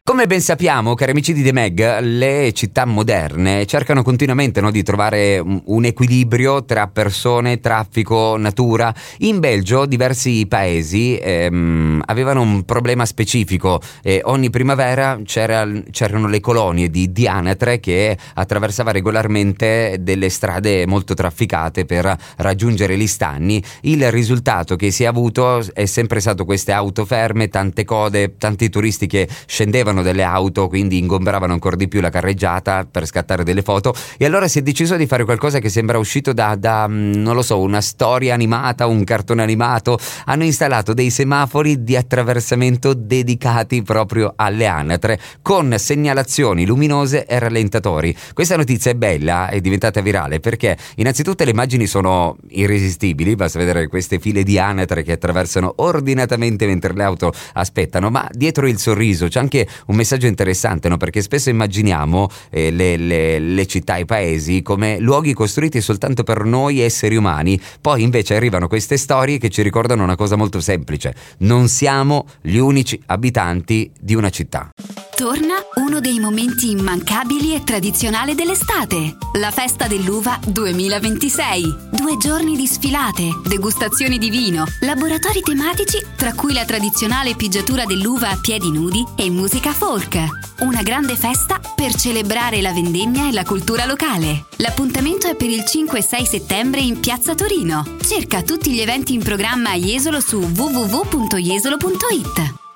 Come ben sappiamo, cari amici di The Meg, le città moderne cercano continuamente, no, di trovare un equilibrio tra persone, traffico, natura. In Belgio diversi paesi avevano un problema specifico. Ogni primavera c'erano le colonie di anatre che attraversava regolarmente delle strade molto trafficate per raggiungere gli stagni. Il risultato che si è avuto è sempre stato queste auto ferme, tante code, tanti turisti che scendevano delle auto, quindi ingombravano ancora di più la carreggiata per scattare delle foto. E allora si è deciso di fare qualcosa che sembra uscito da non lo so, una storia animata, un cartone animato. Hanno installato dei semafori di attraversamento dedicati proprio alle anatre, con segnalazioni luminose e rallentatori. Questa notizia è bella, è diventata virale perché innanzitutto le immagini sono irresistibili, basta vedere queste file di anatre che attraversano ordinatamente mentre le auto aspettano, ma dietro il sorriso c'è anche un messaggio interessante, no? Perché spesso immaginiamo le città e i paesi come luoghi costruiti soltanto per noi esseri umani, poi invece arrivano queste storie che ci ricordano una cosa molto semplice: non siamo gli unici abitanti di una città. Torna uno dei momenti immancabili e tradizionali dell'estate, la Festa dell'Uva 2026. 2 giorni di sfilate, degustazioni di vino, laboratori tematici, tra cui la tradizionale pigiatura dell'uva a piedi nudi e musica folk. Una grande festa per celebrare la vendemmia e la cultura locale. L'appuntamento è per il 5 e 6 settembre in Piazza Torino. Cerca tutti gli eventi in programma a Jesolo su www.jesolo.it.